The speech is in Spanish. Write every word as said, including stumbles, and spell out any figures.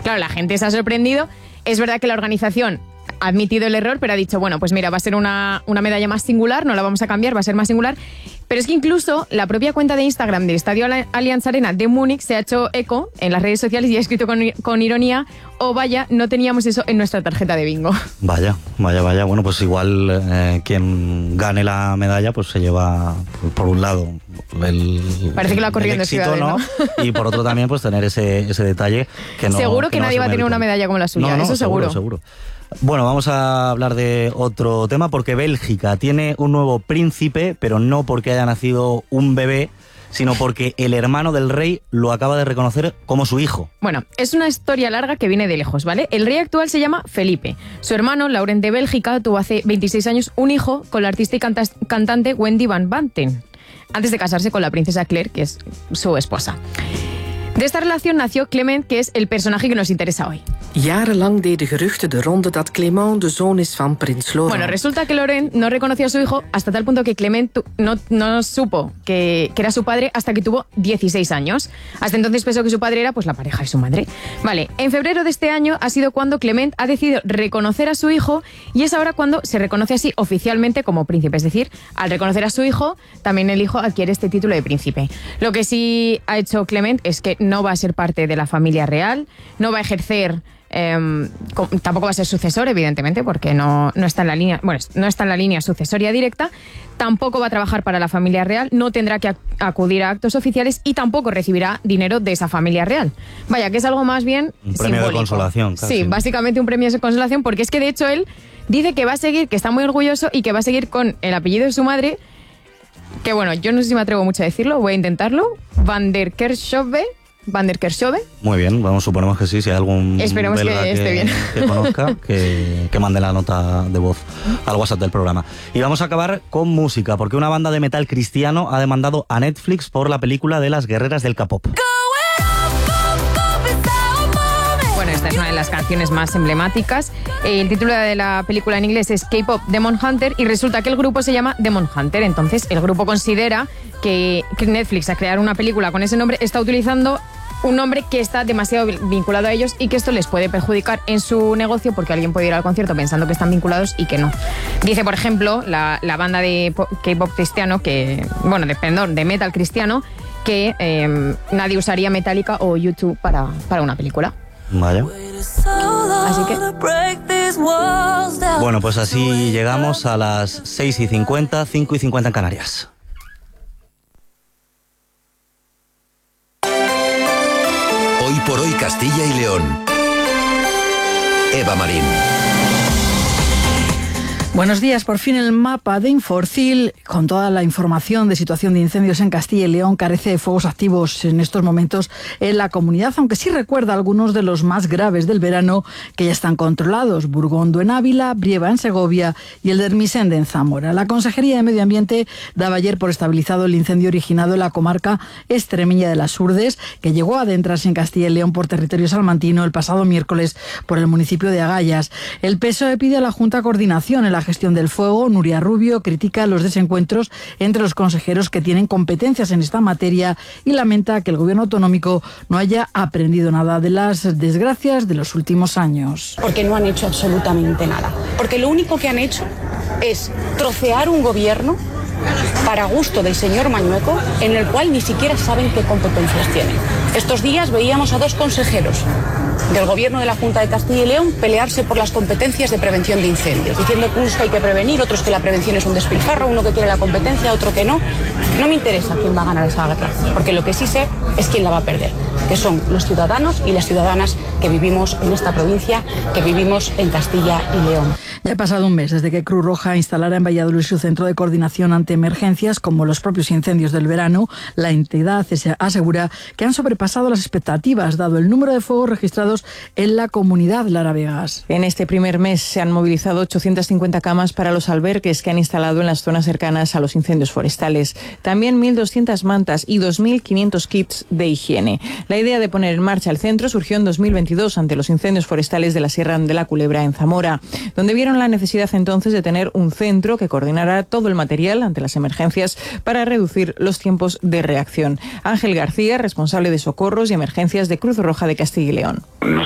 Claro, la gente se ha sorprendido. Es verdad que la organización ha admitido el error, pero ha dicho, bueno, pues mira, va a ser una, una medalla más singular, no la vamos a cambiar, va a ser más singular. Pero es que incluso la propia cuenta de Instagram del Estadio Allianz Arena de Múnich se ha hecho eco en las redes sociales y ha escrito con, con ironía, oh vaya, no teníamos eso en nuestra tarjeta de bingo. Vaya, vaya, vaya. Bueno, pues igual eh, quien gane la medalla pues se lleva, por un lado, el Parece que lo ha corrido en éxito, ¿no? Y por otro también pues tener ese, ese detalle que no... Seguro que, que no nadie va a tener mérito. una medalla como la suya, no, no, eso seguro. seguro. seguro. Bueno, vamos a hablar de otro tema porque Bélgica tiene un nuevo príncipe, pero no porque haya nacido un bebé, sino porque el hermano del rey lo acaba de reconocer como su hijo. Bueno, es una historia larga que viene de lejos, ¿vale? El rey actual se llama Felipe. Su hermano, Laurent de Bélgica, tuvo hace veintiséis años un hijo con la artista y canta- cantante Wendy Van Banten, antes de casarse con la princesa Claire, que es su esposa. De esta relación nació Clement, que es el personaje que nos interesa hoy. Jarenlang deden geruchten de ronde dat Clément de zoon is van prins Laurent. Bueno, resulta que Laurent no reconoció a su hijo hasta tal punto que Clement tu- no, no supo que, que era su padre hasta que tuvo dieciséis años. Hasta entonces pensó que su padre era pues la pareja de su madre. Vale, en febrero de este año ha sido cuando Clement ha decidido reconocer a su hijo y es ahora cuando se reconoce así oficialmente como príncipe. Es decir, al reconocer a su hijo, también el hijo adquiere este título de príncipe. Lo que sí ha hecho Clement es que no va a ser parte de la familia real, no va a ejercer... Eh, com- tampoco va a ser sucesor, evidentemente, porque no, no está en la línea, bueno, no está en la línea sucesoria directa. Tampoco va a trabajar para la familia real, no tendrá que ac- acudir a actos oficiales y tampoco recibirá dinero de esa familia real. Vaya, que es algo más bien Un premio simbólico. de consolación, casi. Sí, básicamente un premio de consolación, porque es que de hecho él dice que va a seguir, que está muy orgulloso y que va a seguir con el apellido de su madre, que bueno, yo no sé si me atrevo mucho a decirlo, voy a intentarlo, Van der Kerkhove. Van der Kerkhove. Muy bien, vamos, suponemos que sí, si hay algún Esperemos belga que esté bien. que conozca, que, que mande la nota de voz al WhatsApp del programa. Y vamos a acabar con música, porque una banda de metal cristiano ha demandado a Netflix por la película de las guerreras del K-pop. Bueno, esta es una de las canciones más emblemáticas. El título de la película en inglés es K-pop Demon Hunter y resulta que el grupo se llama Demon Hunter. Entonces, el grupo considera que Netflix, a crear una película con ese nombre, está utilizando un nombre que está demasiado vinculado a ellos y que esto les puede perjudicar en su negocio porque alguien puede ir al concierto pensando que están vinculados y que no. Dice, por ejemplo, la, la banda de K-pop cristiano, que bueno, de, perdón, de metal cristiano, que eh, nadie usaría Metallica o U dos para, para una película. Vaya. Así que... Bueno, pues así llegamos a las seis y cincuenta, cinco y cincuenta en Canarias. Hoy por hoy Castilla y León. Eva Marín. Buenos días, por fin el mapa de Inforcil, con toda la información de situación de incendios en Castilla y León, carece de fuegos activos en estos momentos en la comunidad, aunque sí recuerda algunos de los más graves del verano que ya están controlados: Burgondo en Ávila, Brieva en Segovia y el de Ermisende en Zamora. La Consejería de Medio Ambiente daba ayer por estabilizado el incendio originado en la comarca extremeña de las Urdes, que llegó a adentrarse en Castilla y León por territorio salmantino el pasado miércoles por el municipio de Agallas. El P S O E pide a la Junta Coordinación en la gestión del fuego. Nuria Rubio critica los desencuentros entre los consejeros que tienen competencias en esta materia y lamenta que el gobierno autonómico no haya aprendido nada de las desgracias de los últimos años. Porque no han hecho absolutamente nada. Porque lo único que han hecho es trocear un gobierno para gusto del señor Mañueco, en el cual ni siquiera saben qué competencias tienen. Estos días veíamos a dos consejeros del gobierno de la Junta de Castilla y León pelearse por las competencias de prevención de incendios, diciendo que unos que hay que prevenir, otros que la prevención es un despilfarro, uno que quiere la competencia, otro que no. No me interesa quién va a ganar esa guerra, porque lo que sí sé es quién la va a perder, que son los ciudadanos y las ciudadanas que vivimos en esta provincia, que vivimos en Castilla y León. Ya ha pasado un mes desde que Cruz Roja instalara en Valladolid su centro de coordinación ante emergencias, como los propios incendios del verano. La entidad asegura que han sobrepasado las expectativas, dado el número de fuegos registrados en la comunidad. Lara Vegas. En este primer mes se han movilizado ochocientas cincuenta camas para los albergues que han instalado en las zonas cercanas a los incendios forestales. También mil doscientas mantas y dos mil quinientos kits de higiene. La idea de poner en marcha el centro surgió en dos mil veintidós ante los incendios forestales de la Sierra de la Culebra en Zamora, donde vieron la necesidad entonces de tener un centro que coordinara todo el material ante las emergencias para reducir los tiempos de reacción. Ángel García, responsable de socorros y emergencias de Cruz Roja de Castilla y León.